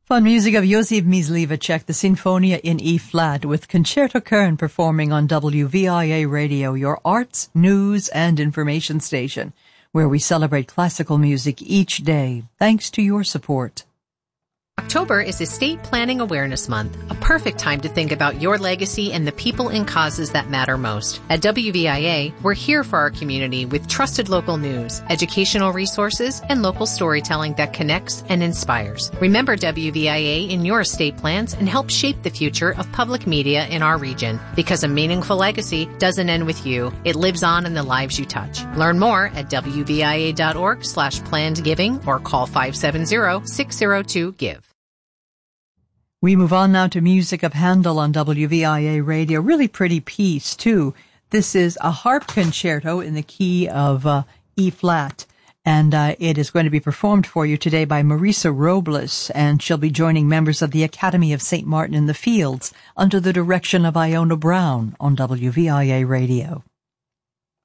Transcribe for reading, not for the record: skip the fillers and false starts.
Fun music of Josef Myslivacek, the Sinfonia in E-flat, with Concerto Kern performing on WVIA Radio, your arts, news, and information station, where we celebrate classical music each day, thanks to your support. October is Estate Planning Awareness Month, a perfect time to think about your legacy and the people and causes that matter most. At WVIA, we're here for our community with trusted local news, educational resources, and local storytelling that connects and inspires. Remember WVIA in your estate plans and help shape the future of public media in our region. Because a meaningful legacy doesn't end with you, it lives on in the lives you touch. Learn more at wvia.org/plannedgiving or call 570-602-GIVE. We move on now to music of Handel on WVIA Radio. Really pretty piece, too. This is a harp concerto in the key of E-flat, and it is going to be performed for you today by Marisa Robles, and she'll be joining members of the Academy of St. Martin in the Fields under the direction of Iona Brown on WVIA Radio.